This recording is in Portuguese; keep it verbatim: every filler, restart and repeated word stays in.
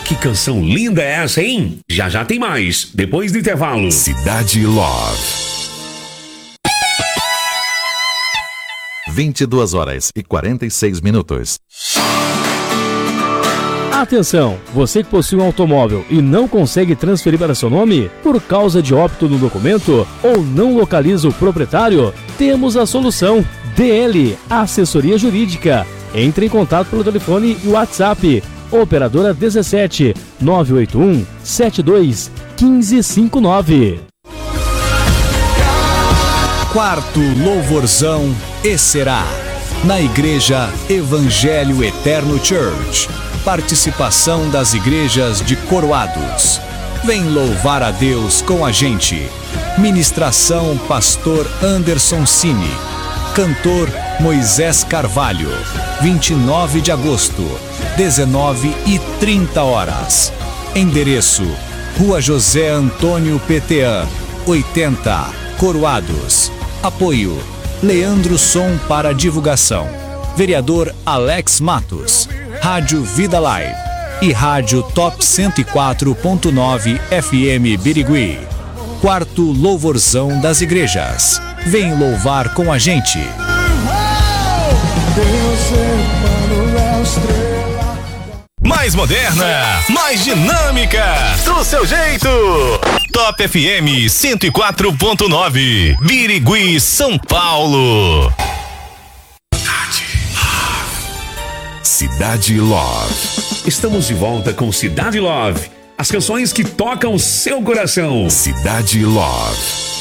Que canção linda é essa, hein? Já já tem mais, depois do intervalo. Cidade Love. vinte e duas horas e quarenta e seis minutos. Atenção, você que possui um automóvel e não consegue transferir para seu nome por causa de óbito no documento ou não localiza o proprietário, temos a solução. D L, Assessoria Jurídica. Entre em contato pelo telefone e WhatsApp. Operadora dezessete, nove oito um, sete dois, um cinco cinco nove. Quarto Louvorzão e será na Igreja Evangelho Eterno Church. Participação das igrejas de Coroados. Vem louvar a Deus com a gente. Ministração Pastor Anderson Cini. Cantor Moisés Carvalho. vinte e nove de agosto, dezenove e trinta horas. Endereço: Rua José Antônio Petean, oitenta, Coroados. Apoio: Leandro Som para divulgação. Vereador Alex Matos. Rádio Vida Live e Rádio Top cento e quatro ponto nove F M Birigui. Quarto Louvorzão das Igrejas. Vem louvar com a gente. Mais moderna, mais dinâmica, do seu jeito. Top F M cento e quatro ponto nove, Birigui, São Paulo. Cidade Love. Estamos de volta com Cidade Love. As canções que tocam seu coração. Cidade Love.